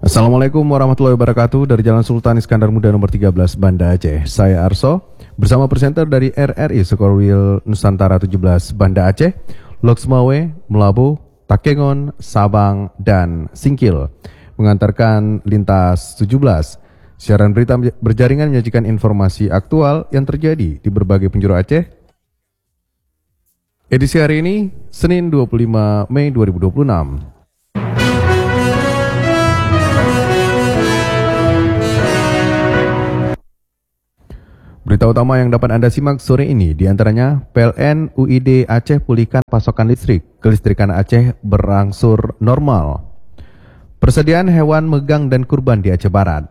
Assalamualaikum warahmatullahi wabarakatuh. Dari Jalan Sultan Iskandar Muda nomor 13 Banda Aceh. Saya Arso bersama presenter dari RRI Sekorwil Nusantara 17 Banda Aceh, Loksmawe, Melabu, Takengon, Sabang, dan Singkil mengantarkan lintas 17. Siaran berita berjaringan menyajikan informasi aktual yang terjadi di berbagai penjuru Aceh. Edisi hari ini, Senin 25 Mei 2026. Berita utama yang dapat Anda simak sore ini diantaranya PLN UID Aceh pulihkan pasokan listrik, kelistrikan Aceh berangsur normal. Persediaan hewan megang dan kurban di Aceh Barat.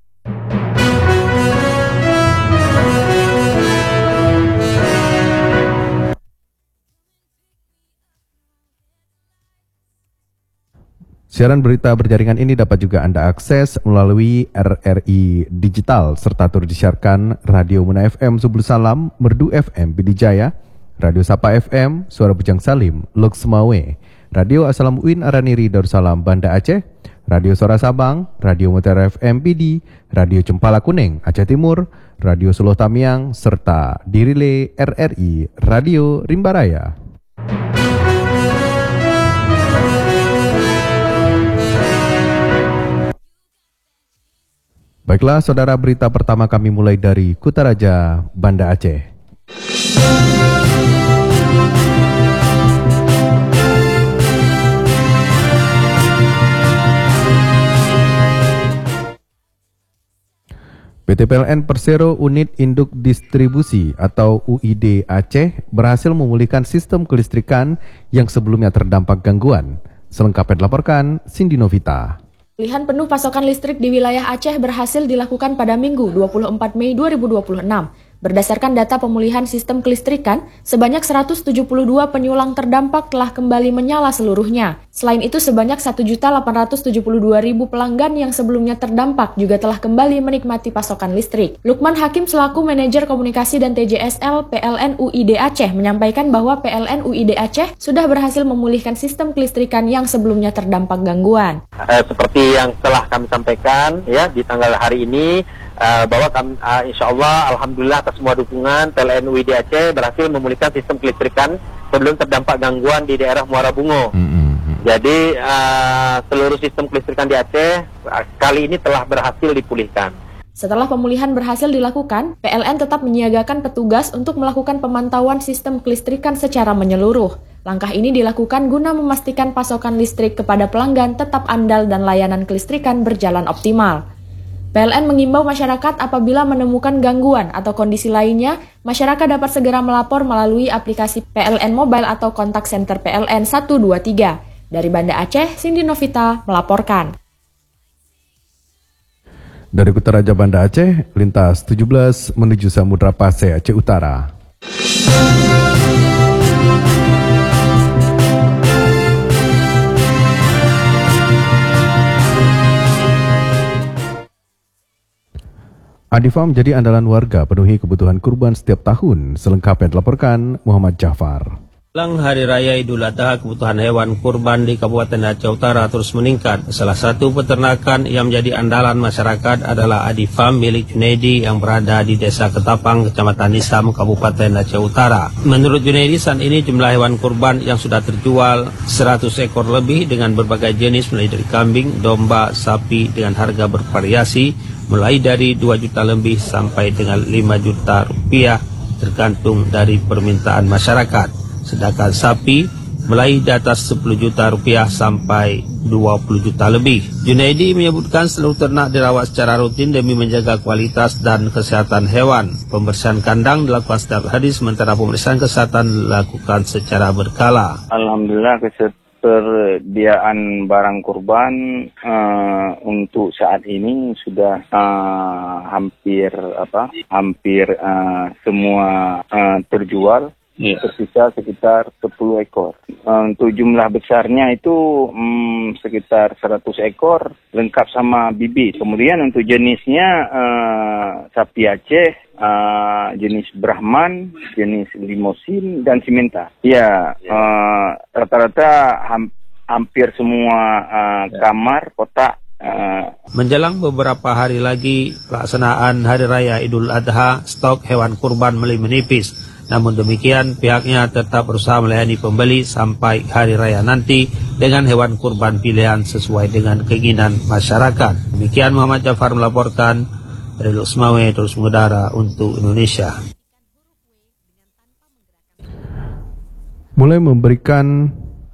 Siaran berita berjaringan ini dapat juga Anda akses melalui RRI Digital serta turut disiarkan Radio Muna FM Subul Salam, Merdu FM Bidijaya, Radio Sapa FM Suara Bujang Salim, Loksmawe, Radio Assalamuin Araniri Darussalam Banda Aceh, Radio Suara Sabang, Radio Mutiara FM Bidi, Radio Cempala Kuning Aceh Timur, Radio Suluh Tamiang, serta Dirile RRI Radio Rimbaraya. Baiklah saudara, berita pertama kami mulai dari Kutaraja, Banda Aceh. PT PLN Persero Unit Induk Distribusi atau UID Aceh berhasil memulihkan sistem kelistrikan yang sebelumnya terdampak gangguan. Selengkapnya dilaporkan Cindy Novita. Pemulihan penuh pasokan listrik di wilayah Aceh berhasil dilakukan pada Minggu 24 Mei 2026. Berdasarkan data pemulihan sistem kelistrikan, sebanyak 172 penyulang terdampak telah kembali menyala seluruhnya. Selain itu, sebanyak 1.872.000 pelanggan yang sebelumnya terdampak juga telah kembali menikmati pasokan listrik. Lukman Hakim selaku Manajer Komunikasi dan TJSL PLN UID Aceh menyampaikan bahwa PLN UID Aceh sudah berhasil memulihkan sistem kelistrikan yang sebelumnya terdampak gangguan. Seperti yang telah kami sampaikan ya di tanggal hari ini, bahwa kami, insya Allah, alhamdulillah atas semua dukungan, PLN UID Aceh berhasil memulihkan sistem kelistrikan sebelum terdampak gangguan di daerah Muara Bungo. Jadi seluruh sistem kelistrikan di Aceh kali ini telah berhasil dipulihkan. Setelah pemulihan berhasil dilakukan, PLN tetap menyiagakan petugas untuk melakukan pemantauan sistem kelistrikan secara menyeluruh. Langkah ini dilakukan guna memastikan pasokan listrik kepada pelanggan tetap andal dan layanan kelistrikan berjalan optimal. PLN mengimbau masyarakat apabila menemukan gangguan atau kondisi lainnya, masyarakat dapat segera melapor melalui aplikasi PLN Mobile atau kontak center PLN 123. Dari Banda Aceh, Cindy Novita melaporkan. Dari Kutaraja Banda Aceh, lintas 17 menuju Samudra Pasai Aceh Utara. Adifa menjadi andalan warga penuhi kebutuhan kurban setiap tahun. Selengkapnya dilaporkan Muhammad Jafar. Jelang Hari Raya Idul Adha, kebutuhan hewan kurban di Kabupaten Aceh Utara terus meningkat. Salah satu peternakan yang menjadi andalan masyarakat adalah Adifa milik Junaidi yang berada di Desa Ketapang, Kecamatan Nisam, Kabupaten Aceh Utara. Menurut Junaidi, saat ini jumlah hewan kurban yang sudah terjual 100 ekor lebih dengan berbagai jenis mulai dari kambing, domba, sapi dengan harga bervariasi mulai dari 2 juta lebih sampai dengan 5 juta rupiah tergantung dari permintaan masyarakat. Sedangkan sapi mulai di atas 10 juta rupiah sampai 20 juta lebih. Junaidi menyebutkan seluruh ternak dirawat secara rutin demi menjaga kualitas dan kesehatan hewan. Pembersihan kandang dilakukan setiap hari, sementara pemeriksaan kesehatan dilakukan secara berkala. Alhamdulillah persediaan barang kurban untuk saat ini sudah hampir semua terjual. Tersisa sekitar 10 ekor. Untuk jumlah besarnya itu sekitar 100 ekor, lengkap sama bibit. Kemudian untuk jenisnya sapi Aceh, jenis Brahman, jenis Limosin, dan Simenta. Ya, rata-rata hampir semua kamar, kotak Menjelang beberapa hari lagi pelaksanaan Hari Raya Idul Adha, stok hewan kurban mulai menipis. Namun demikian, pihaknya tetap berusaha melayani pembeli sampai Hari Raya nanti dengan hewan kurban pilihan sesuai dengan keinginan masyarakat. Demikian Muhammad Jafar melaporkan dari Luxmawe, terus mengudara untuk Indonesia. Mulai memberikan,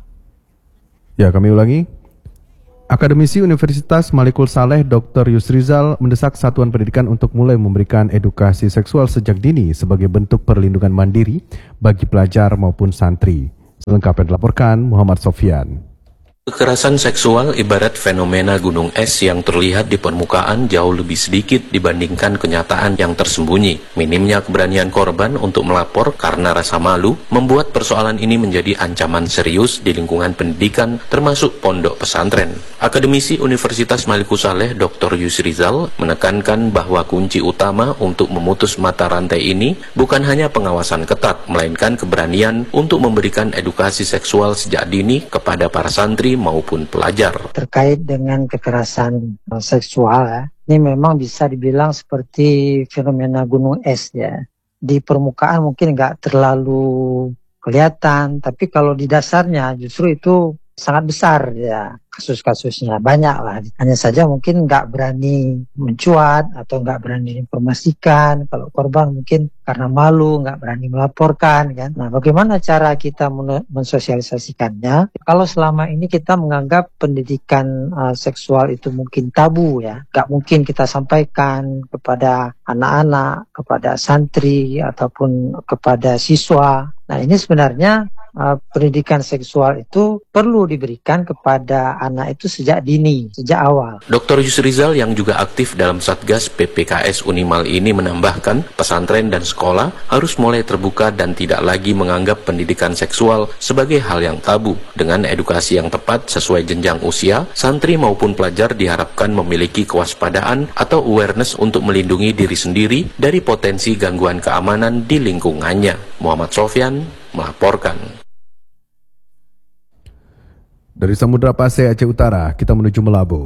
kami ulangi. Akademisi Universitas Malikul Saleh Dr. Yusrizal mendesak Satuan Pendidikan untuk mulai memberikan edukasi seksual sejak dini sebagai bentuk perlindungan mandiri bagi pelajar maupun santri. Selengkapnya dilaporkan Muhammad Sofyan. Kekerasan seksual ibarat fenomena gunung es yang terlihat di permukaan jauh lebih sedikit dibandingkan kenyataan yang tersembunyi. Minimnya keberanian korban untuk melapor karena rasa malu membuat persoalan ini menjadi ancaman serius di lingkungan pendidikan termasuk pondok pesantren. Akademisi Universitas Malikul Saleh Dr. Yusrizal menekankan bahwa kunci utama untuk memutus mata rantai ini bukan hanya pengawasan ketat, melainkan keberanian untuk memberikan edukasi seksual sejak dini kepada para santri maupun pelajar. Terkait dengan kekerasan seksual, ini memang bisa dibilang seperti fenomena gunung es ya. Di permukaan mungkin nggak terlalu kelihatan, tapi kalau di dasarnya justru itu sangat besar ya kasus-kasusnya, banyak lah. Hanya saja mungkin nggak berani mencuat atau nggak berani informasikan. Kalau korban mungkin karena malu nggak berani melaporkan kan. Nah, bagaimana cara kita mensosialisasikannya? Kalau selama ini kita menganggap pendidikan seksual itu mungkin tabu ya, nggak mungkin kita sampaikan kepada anak-anak, kepada santri ataupun kepada siswa. Nah, ini sebenarnya pendidikan seksual itu perlu diberikan kepada anak itu sejak dini, sejak awal. Dr. Yusrizal yang juga aktif dalam Satgas PPKS Unimal ini menambahkan, pesantren dan sekolah harus mulai terbuka dan tidak lagi menganggap pendidikan seksual sebagai hal yang tabu. Dengan edukasi yang tepat sesuai jenjang usia, santri maupun pelajar diharapkan memiliki kewaspadaan atau awareness untuk melindungi diri sendiri dari potensi gangguan keamanan di lingkungannya. Muhammad Sofyan melaporkan. Dari Samudra Pasai Aceh Utara, kita menuju Melabu.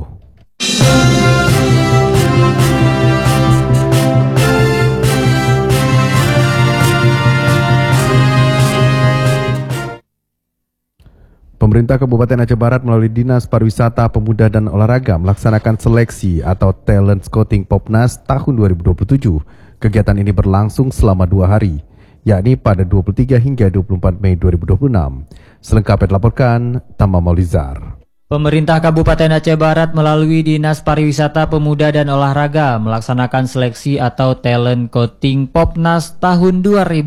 Pemerintah Kabupaten Aceh Barat melalui Dinas Pariwisata, Pemuda dan Olahraga melaksanakan seleksi atau Talent Scouting Popnas tahun 2027. Kegiatan ini berlangsung selama 2 hari, yakni pada 23 hingga 24 Mei 2026. Selengkapnya dilaporkan Tama Maulizar. Pemerintah Kabupaten Aceh Barat melalui Dinas Pariwisata, Pemuda dan Olahraga melaksanakan seleksi atau Talent Scouting Popnas tahun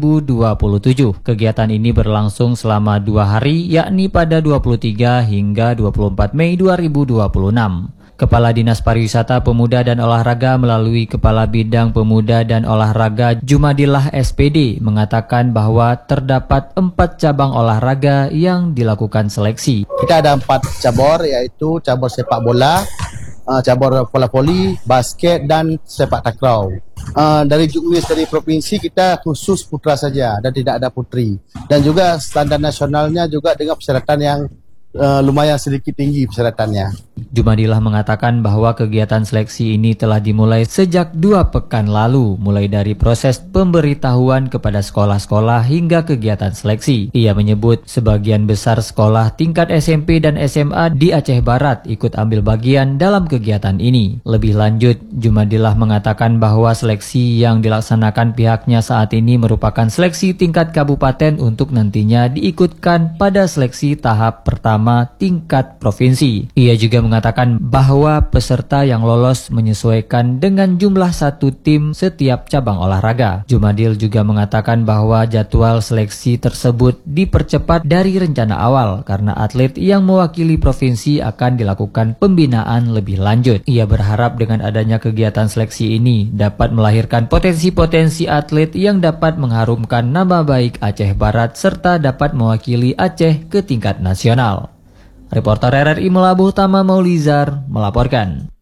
2027. Kegiatan ini berlangsung selama 2 hari, yakni pada 23 hingga 24 Mei 2026. Kepala Dinas Pariwisata, Pemuda dan Olahraga melalui Kepala Bidang Pemuda dan Olahraga Jumadillah SPD mengatakan bahwa terdapat 4 cabang olahraga yang dilakukan seleksi. Kita ada 4 cabur, yaitu cabur sepak bola, cabur bola voli, basket dan sepak takraw. Dari juknis dari provinsi kita khusus putra saja dan tidak ada putri. Dan juga standar nasionalnya juga dengan persyaratan yang lumayan sedikit tinggi persyaratannya. Jumadillah mengatakan bahwa kegiatan seleksi ini telah dimulai sejak 2 pekan lalu, mulai dari proses pemberitahuan kepada sekolah-sekolah hingga kegiatan seleksi. Ia menyebut sebagian besar sekolah tingkat SMP dan SMA di Aceh Barat ikut ambil bagian dalam kegiatan ini. Lebih lanjut, Jumadillah mengatakan bahwa seleksi yang dilaksanakan pihaknya saat ini merupakan seleksi tingkat kabupaten untuk nantinya diikutkan pada seleksi tahap pertama tingkat provinsi. Ia juga mengatakan bahwa peserta yang lolos menyesuaikan dengan jumlah 1 tim setiap cabang olahraga. Jumadil juga mengatakan bahwa jadwal seleksi tersebut dipercepat dari rencana awal karena atlet yang mewakili provinsi akan dilakukan pembinaan lebih lanjut. Ia berharap dengan adanya kegiatan seleksi ini dapat melahirkan potensi-potensi atlet yang dapat mengharumkan nama baik Aceh Barat serta dapat mewakili Aceh ke tingkat nasional. Reporter RRI Melabuh Tama Maulizar melaporkan.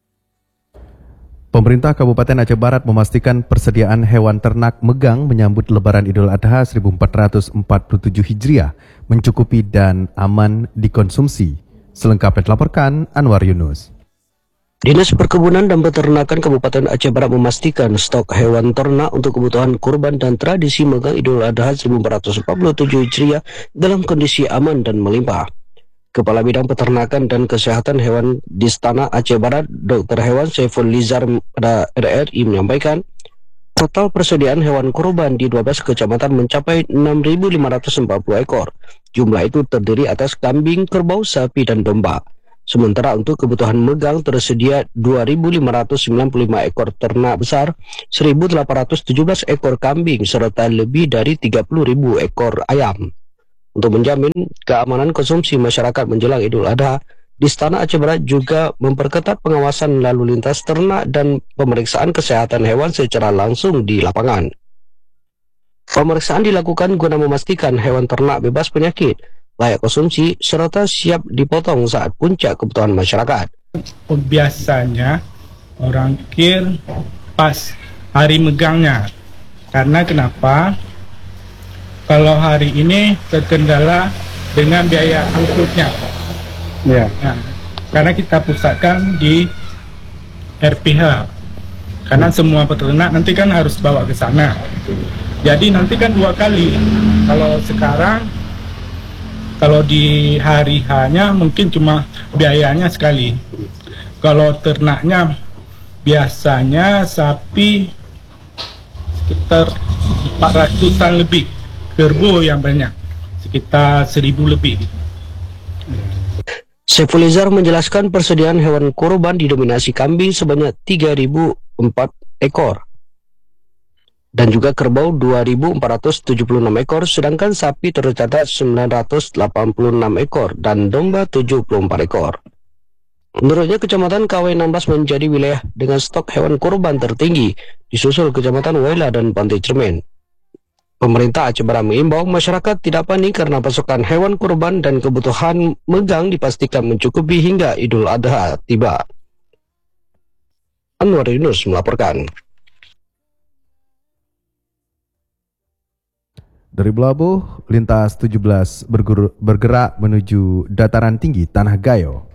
Pemerintah Kabupaten Aceh Barat memastikan persediaan hewan ternak megang menyambut Lebaran Idul Adha 1447 Hijriah mencukupi dan aman dikonsumsi. Selengkapnya dilaporkan Anwar Yunus. Dinas Perkebunan dan Peternakan Kabupaten Aceh Barat memastikan stok hewan ternak untuk kebutuhan kurban dan tradisi megang Idul Adha 1447 Hijriah dalam kondisi aman dan melimpah. Kepala Bidang Peternakan dan Kesehatan Hewan di Istana Aceh Barat, Dr. Hewan Saiful Lizar pada RRI menyampaikan, total persediaan hewan kurban di 12 kecamatan mencapai 6.540 ekor. Jumlah itu terdiri atas kambing, kerbau, sapi, dan domba. Sementara untuk kebutuhan megang tersedia 2.595 ekor ternak besar, 1.817 ekor kambing, serta lebih dari 30.000 ekor ayam. Untuk menjamin keamanan konsumsi masyarakat menjelang Idul Adha, di Istana Aceh Barat juga memperketat pengawasan lalu lintas ternak dan pemeriksaan kesehatan hewan secara langsung di lapangan. Pemeriksaan dilakukan guna memastikan hewan ternak bebas penyakit, layak konsumsi, serta siap dipotong saat puncak kebutuhan masyarakat. Biasanya orang kir pas hari megangnya. Karena kenapa? Kalau hari ini terkendala dengan biaya angkutnya. Ya. Nah, karena kita pusatkan di RPH. Karena semua peternak nanti kan harus bawa ke sana. Jadi nanti kan 2 kali. Kalau sekarang, kalau di hari hanya mungkin cuma biayanya sekali. Kalau ternaknya biasanya sapi sekitar 400-an lebih, kerbau yang banyak sekitar 1.000 lebih. Saiful Lizar menjelaskan persediaan hewan kurban didominasi kambing sebanyak 3.004 ekor. Dan juga kerbau 2.476 ekor, sedangkan sapi tercatat 986 ekor dan domba 74 ekor. Menurutnya, Kecamatan KW16 menjadi wilayah dengan stok hewan kurban tertinggi, disusul Kecamatan Waila dan Pantai Cermin. Pemerintah Aceh Barat mengimbau masyarakat tidak panik karena pasokan hewan kurban dan kebutuhan megang dipastikan mencukupi hingga Idul Adha tiba. Anwar Yunus melaporkan. Dari Belabuh, lintas 17 bergerak menuju dataran tinggi Tanah Gayo.